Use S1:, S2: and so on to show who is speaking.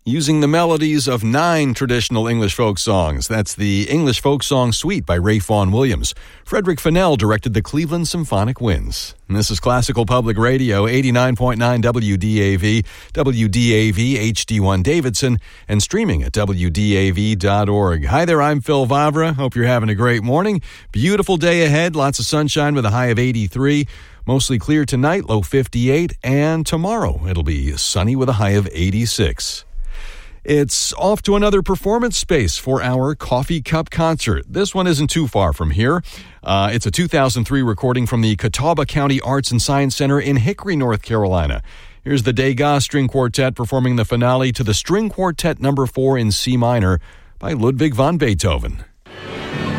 S1: using the melodies of 9 traditional English folk songs. That's the English Folk Song Suite by Ray Vaughan Williams. Frederick Fennell directed the Cleveland Symphonic Winds. And this is Classical Public Radio, 89.9 WDAV, WDAV HD1 Davidson, and streaming at WDAV.org. Hi there, I'm Phil Vavra. Hope you're having a great morning. Beautiful day ahead, lots of sunshine with a high of 83. Mostly clear tonight, low 58, and tomorrow it'll be sunny with a high of 86. It's off to another performance space for our Coffee Cup concert. This one isn't too far from here. It's a 2003 recording from the Catawba County Arts and Science Center in Hickory, North Carolina. Here's the Degas String Quartet performing the finale to the String Quartet No. 4 in C minor by Ludwig van Beethoven.